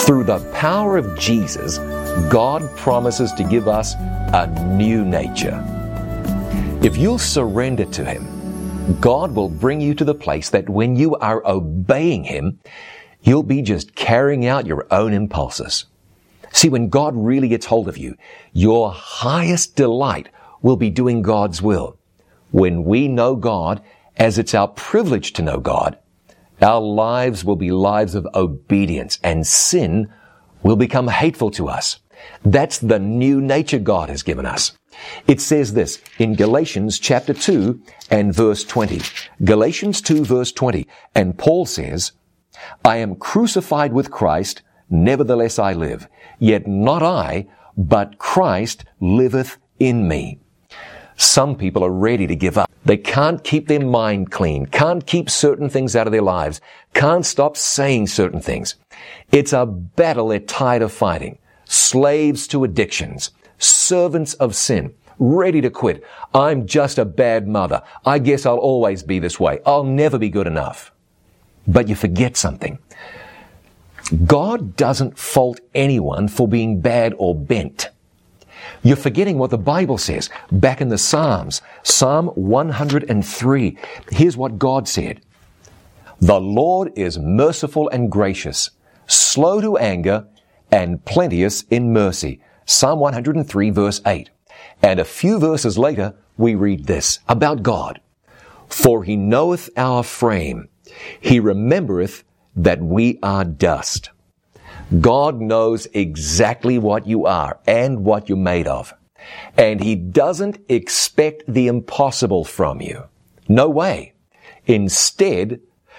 Through the power of Jesus, God promises to give us a new nature. If you'll surrender to Him, God will bring you to the place that when you are obeying Him, you'll be just carrying out your own impulses. See, when God really gets hold of you, your highest delight will be doing God's will. When we know God, as it's our privilege to know God, our lives will be lives of obedience, and sin will become hateful to us. That's the new nature God has given us. It says this in Galatians chapter 2 and verse 20. Galatians 2 verse 20. And Paul says, I am crucified with Christ, nevertheless I live. Yet not I, but Christ liveth in me. Some people are ready to give up. They can't keep their mind clean, can't keep certain things out of their lives, can't stop saying certain things. It's a battle they're tired of fighting. Slaves to addictions, servants of sin, ready to quit. I'm just a bad mother. I guess I'll always be this way. I'll never be good enough. But you forget something. God doesn't fault anyone for being bad or bent. You're forgetting what the Bible says back in the Psalms. Psalm 103. Here's what God said. The Lord is merciful and gracious, slow to anger, and plenteous in mercy. Psalm 103 verse 8. And a few verses later, we read this about God. For He knoweth our frame. He remembereth that we are dust. God knows exactly what you are and what you're made of. And He doesn't expect the impossible from you. No way. Instead,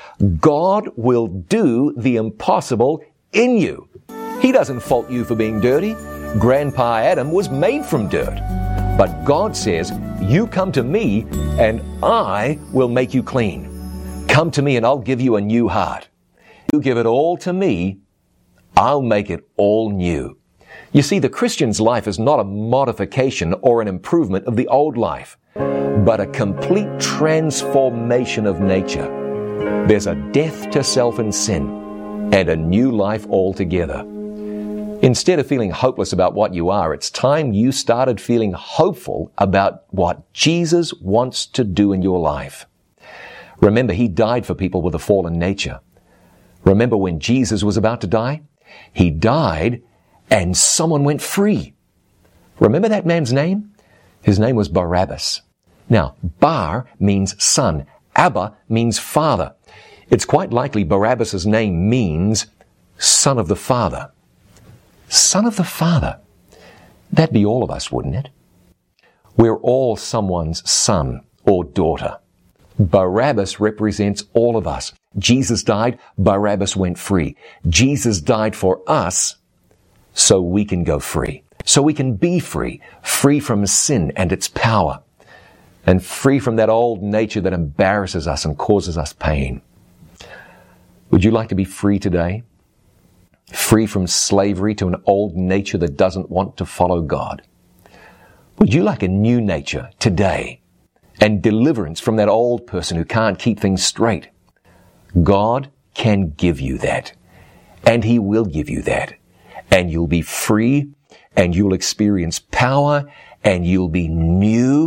God will do the impossible in you. He doesn't fault you for being dirty. Grandpa Adam was made from dirt. But God says, you come to me and I will make you clean. Come to me and I'll give you a new heart. You give it all to me, I'll make it all new. You see, the Christian's life is not a modification or an improvement of the old life, but a complete transformation of nature. There's a death to self and sin, and a new life altogether. Instead of feeling hopeless about what you are, it's time you started feeling hopeful about what Jesus wants to do in your life. Remember, He died for people with a fallen nature. Remember when Jesus was about to die? He died and someone went free. Remember that man's name? His name was Barabbas. Now, Bar means son. Abba means father. It's quite likely Barabbas' name means son of the Father. Son of the Father. That'd be all of us, wouldn't it? We're all someone's son or daughter. Barabbas represents all of us. Jesus died, Barabbas went free. Jesus died for us so we can go free. So we can be free. Free from sin and its power. And free from that old nature that embarrasses us and causes us pain. Would you like to be free today? Free from slavery to an old nature that doesn't want to follow God? Would you like a new nature today? And deliverance from that old person who can't keep things straight? God can give you that. And He will give you that. And you'll be free, and you'll experience power, and you'll be new.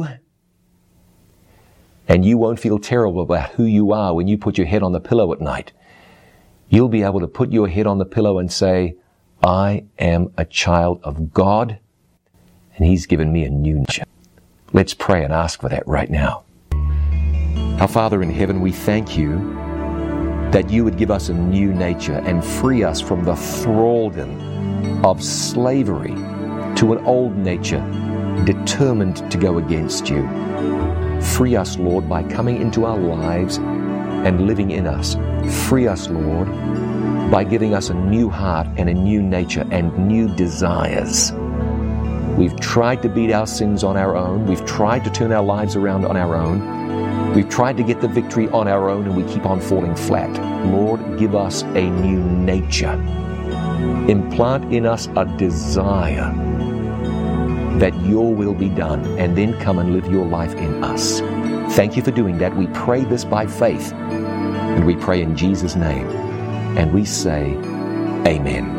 And you won't feel terrible about who you are when you put your head on the pillow at night. You'll be able to put your head on the pillow and say, I am a child of God, and He's given me a new nature. Let's pray and ask for that right now. Our Father in heaven, we thank You that You would give us a new nature and free us from the thraldom of slavery to an old nature determined to go against You. Free us, Lord, by coming into our lives and living in us. Free us, Lord, by giving us a new heart and a new nature and new desires. We've tried to beat our sins on our own. We've tried to turn our lives around on our own. We've tried to get the victory on our own, and we keep on falling flat. Lord, give us a new nature. Implant in us a desire that Your will be done, and then come and live Your life in us. Thank You for doing that. We pray this by faith, and we pray in Jesus' name. And we say, Amen.